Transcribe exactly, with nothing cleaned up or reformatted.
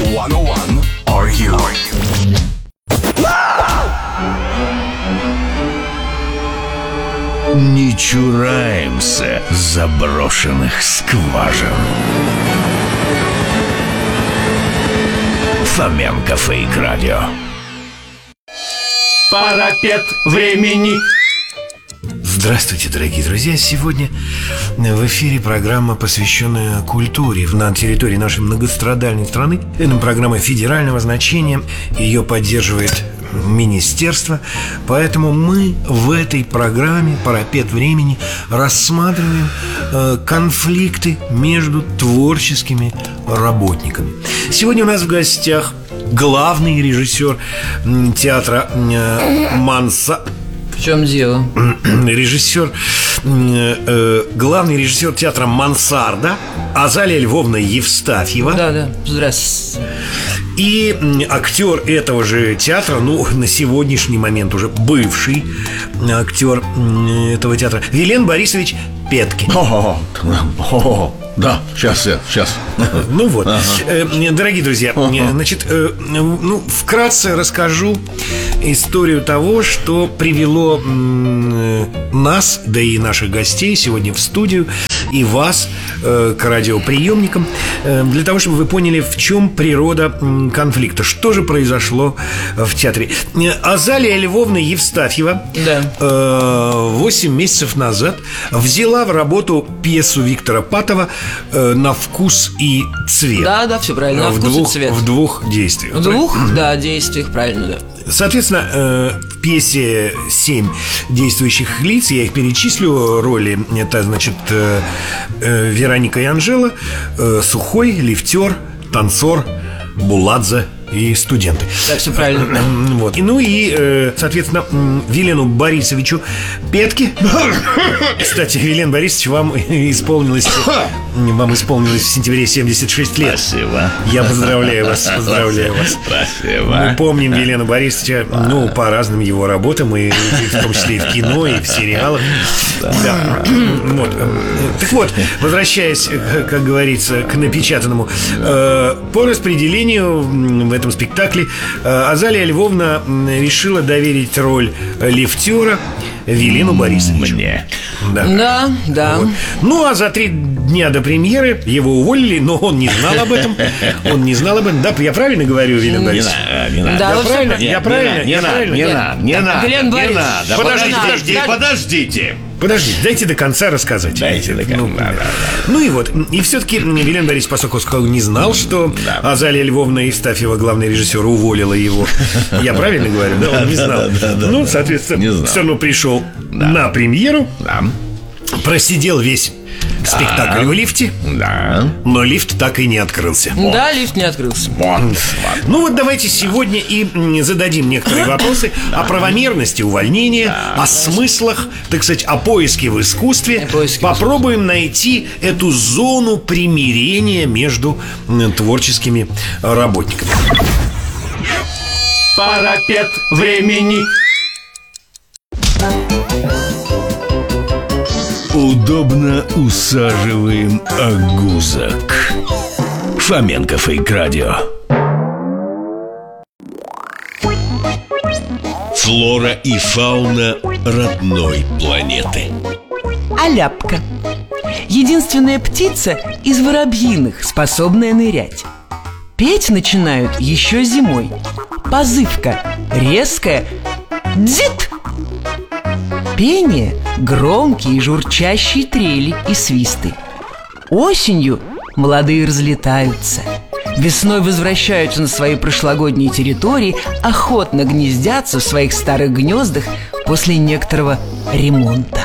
сто один Are you? Не чураемся заброшенных скважин. Фоменко Фейк Радио. Парапет времени. Здравствуйте, дорогие друзья! Сегодня в эфире программа, посвященная культуре на территории нашей многострадальной страны. Это программа федерального значения, ее поддерживает министерство. Поэтому мы в этой программе «Парапет времени» рассматриваем э, конфликты между творческими работниками. Сегодня у нас в гостях главный режиссер театра э, Манса... В чем дело? Режиссер, э, главный режиссер театра «Мансарда» Азалия Львовна Евстафьева. Да, да, здравствуйте. И актер этого же театра, ну, на сегодняшний момент уже бывший актер этого театра, Вилен Борисович Петкин. О-о-о. Да, сейчас я, сейчас. Ну вот, ага. Дорогие друзья, ага. значит, ну, вкратце расскажу историю того, что привело нас, да и наших гостей сегодня в студию, и вас к радиоприемникам, для того, чтобы вы поняли, в чем природа конфликта, что же произошло в театре. Азалия Львовна Евстафьева да. восемь месяцев назад взяла в работу пьесу Виктора Патова «На вкус и цвет». Да, да, все правильно, на в вкус двух, и цвет. В двух действиях. В двух, да, действиях, правильно, да. Соответственно, в пьесе семь действующих лиц, я их перечислю, роли. Это, значит, Вероника и Анжела, Сухой, лифтер, танцор, Буладзе и студенты. Так, все правильно. Вот. И, ну и, соответственно, Вилену Борисовичу Петке. Кстати, Вилен Борисович, вам исполнилось Вам исполнилось в сентябре семьдесят шесть лет. Спасибо. Я поздравляю вас, поздравляю вас. Спасибо. Мы помним Вилена Борисовича, ну, по разным его работам, и в том числе и в кино, и в сериалах. Да. Вот. Так вот, возвращаясь, как говорится, к напечатанному, по распределению в этом спектакле Азалия Львовна решила доверить роль лифтера Вилену Борисовичу. Мне. Да, да, да. Вот. Ну, а за три дня до премьеры его уволили, но он не знал об этом. Он не знал об этом. Да, я правильно говорю, Вилен Борисович? Не надо, не надо. Да, Я вот правильно? все Я правильно? Не Я надо, правильно? не надо, не надо, Вилен не Борисович, надо. подождите, Подождите, подождите. подождите. Подождите, дайте до конца рассказать. Дайте до конца, Ну, да, да, да. ну и вот, и все-таки Вилен Борисович, поскольку не знал, что Да. Азалия Львовна Евстафьева, главный режиссер, уволила его. Я правильно говорю? Да, он не знал. Да, да, да, Ну, да. соответственно, Не знал. все равно пришел Да. на премьеру, Да. просидел весь спектакль в лифте, Да. но лифт так и не открылся. Да, лифт не открылся. Вот, вот. Ну вот давайте сегодня и м, зададим некоторые вопросы о правомерности увольнения, о смыслах, так сказать, о поиске в искусстве. О поиске в Попробуем найти эту зону примирения между м, творческими работниками. Парапет времени. Удобно усаживаем агузок. Фоменко Фейк Радио. Флора и фауна родной планеты. Аляпка. Единственная птица из воробьиных, способная нырять. Петь начинают еще зимой. Позывка резкая «дзит». Пение – громкие журчащие трели и свисты. Осенью молодые разлетаются. Весной возвращаются на свои прошлогодние территории, охотно гнездятся в своих старых гнездах после некоторого ремонта.